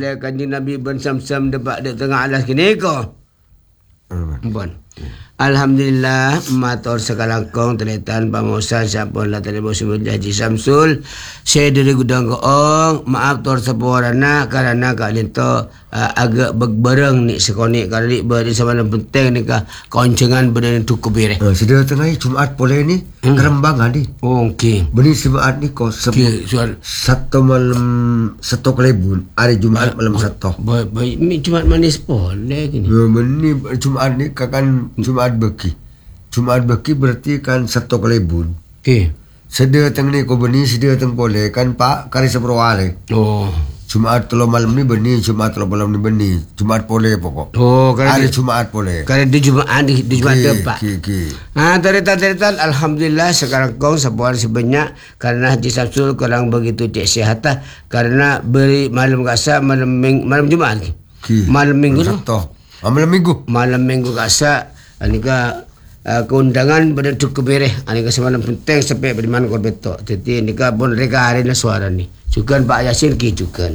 boleh kanjeng Nabi bersam-sam dekat di tengah alas kini ko. Bon. Alhamdulillah matur sekalangkong teletan pamosan siapun lah telefon Haji Samsul. Saya dari Gudang Goong. Maaf tor seporana karena kalian to agak berbareng ni sekonik kali berdi sama penting ni ka koncengan benda ni cukup bere. Sudah tengah Jumaat boleh ni kerembangan ni. Okey. Beni Jumaat ni kau satu malam satu kelebun hari Jumaat malam satu. Baik ni Jumaat manis boleh gini. Beni Jumaat ni kan Jumaat beki berarti kan satu kelebun. Okey. Sedia teng ni ko beni sedia teng boleh kan Pak kari seperwale. Oh. Jumaat telo malam ni beni, Jumaat telo malam ni beni. Jumaat boleh pokok. Oh, hari Jumaat boleh. Kalau di Jumaat di Jumaat depan. Ki. Cerita alhamdulillah sekarang kau sebuah sebanyak karena Haji Samsul kurang begitu sihat karena beri malam kasa malam Jumaat. Malam Minggu Malam Minggu kasa anika keundangan pada cukup bereh anika semalam penting sampai beriman kau betul. Jadi anika pun reka hari na suara ni. Juga Pak Yasin ki juga.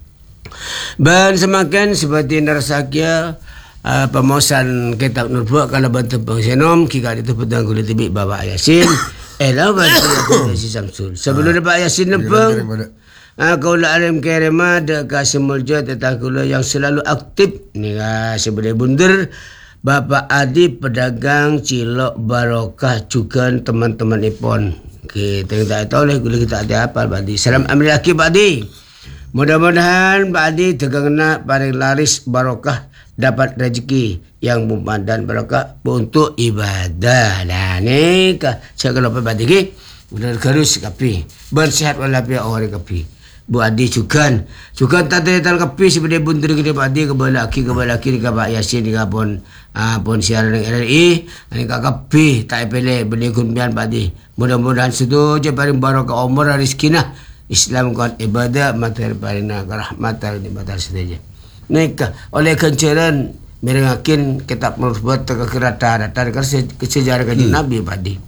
Dan semakin seperti narasakia pemosan kitab Nurbuak kalau bantu pengsenom kika itu pedang kulit tibi Bapak Yasin. Elah bantu Haji Samsul. Sebelum Pak Yasin lempeng. Kau lah alim kerema dekat semulja tetakula yang selalu aktif ni sebagai bundur Bapak Adi pedagang Cilok Barokah juga teman-teman ipon. Kita tak tahu lah kita ada apa Pak Adi. Salam amri laki Pak Adi. Mudah-mudahan Pak Adi tegang nak paling laris barokah dapat rezeki yang memandan barokah untuk ibadah. Nah ni saya kalau Pak Adi ki mudah kerus kapi bersihat walafiat orang kapi. Bu Adi juga tak terletak kapi sebagai buntur kita Pak Adi kebalaki ni Pak Yasin ni pun siaran RRI ni kapi tak pilih beli kunbian Pak Adi. Mudah-mudahan situ je paling barokah umur rizkina Islam kan ibadah materi parina rahmatan di batal saja. Nika oleh kencaran merengakin kitab Nurbuat kekerata datar sejarah kanjeng Nabi Pak Adi.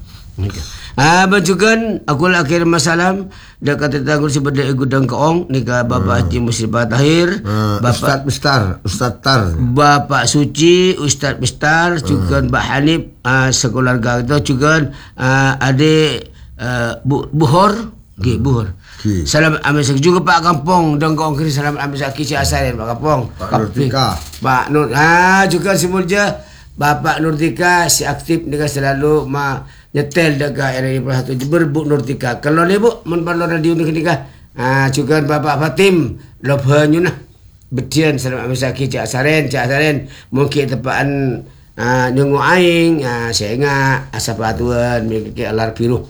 Bajukan aku akhir masalam dekat tetangga sebelah Gudang Goong nika Bapak Haji Musibah Tahir, Bapak Ustaz Tar, Bapak Suci, Ustaz Bestar, juga Mbak Hanif, sekeluarga itu juga adik Buhor, Buhor. Salam amis juga Pak Kampung dan Goong kiri salam amis aki si Asarin Pak Kampung. Pak Nurtika. Pak Nur juga simulja Bapak Nurtika si aktif nika selalu nyetel dekat RRI Persatu Jember Bu Nurtika. Kalau ni Bu menpalo radio ni ketika juga Bapak Fatim lobhanyu nah betian salam amisaki Cak Saren mungkin tepaan nyungu aing saya ingat asap atuan mikir alar biru.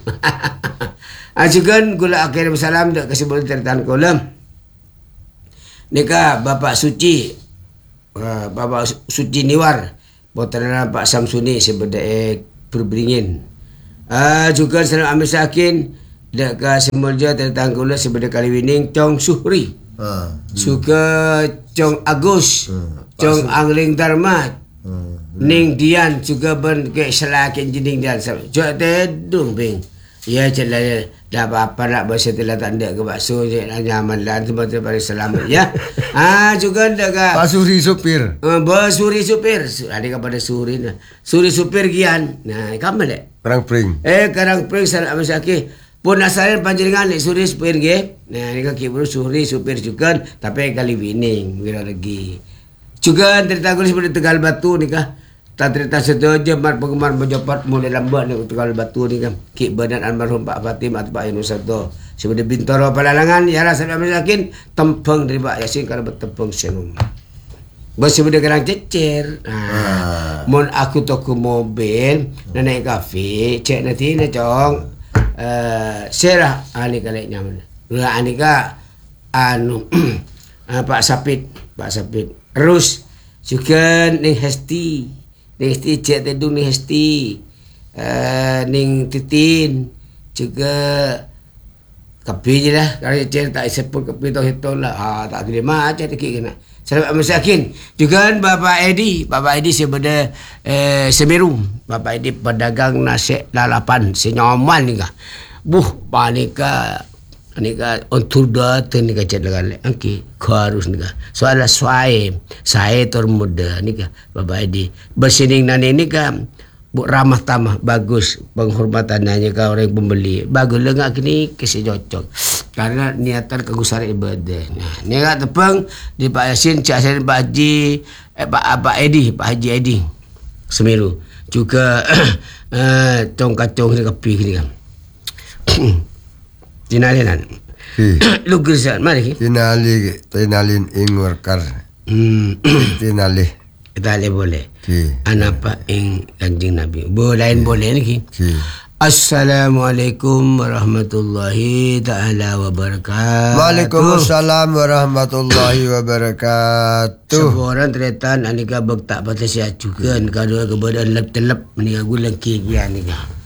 Juga gula akhir salam dak kesebut tertan kolam nika Bapak Suci Niwar putra Pak Samsuni sebagai berbringin. Juga salam ambil sakin dekat semulja tentang kula sebagai Kaliwining Chong Suhri. Juga Chong Agus, Chong Angling Dharma, Ning Dian juga ben ke selakin jening Dian. Jok tedung bing. Ya celana dah apa nak bahasa telah tanda ke bakso je nyaman lah tempat pada selamat ya. Juga dekat Pak Suri supir. Suri supir. Ada kepada Suri nah. Suri supir gian. Nah, kamu dek. Karang Pring. Karang Pring salam amsaki. Pun asalnya panjenengan ni Suri supir ge. Nah, ni kaki bro Suri supir juga tapi Kaliwining kira lagi. Juga tertanggung seperti Tegal Batu ni kah. Tak cerita setuju penggemar berjopat mulai lambat ni Tegal Batu ni kan. Kik badan almarhum Pak Fatim atau Pak Yunusato. Seperti Bintoro Palalangan ya lah saya yakin tempeng dari Pak Yasin kalau bertempeng senum. Bersebut dengan cecer. Mon aku toko mobil naik kafe cek nanti na cong serah ani kali nyaman. Lah ani ka Pak Sapit terus juga ning Hesti cek tedung ning Hesti ning Titin juga kapi je lah kalau cek tak sepul kapi tau hitol lah tak boleh macam tak kena. Salam masakin juga Bapak Edi sebenarnya Semeru. Bapak Edi pedagang nasi lalapan senyaman ni kah. Panika Nika onturda tu nika cakap angki harus nika. Soal saya termuda nika Bapak Edi. Bersining nani nika ramah tamah bagus penghormatannya ke orang pembeli. Bagus lengak kini kesi cocok. Karena niatan kegusar ibadah. Nah, ni kat tepang di Pak Yasin, Cik Hasan, Pak Haji, Pak Edi, Pak Haji Edi Semeru. Juga tong-kacong ni kopi ni kan. Tinalinan. Lu gerzat mari. Tinalin ingwarkar. Tinalih. Kita boleh. Anak pak ing Kanjeng Nabi. Lain boleh ni. Assalamualaikum warahmatullahi taala wabarakatuh. Waalaikumsalam warahmatullahi wabarakatuh. Seorang teretan anika bektak patah sihat juga. Kadua kebadan lep-telep menikah gulang kikian nikah.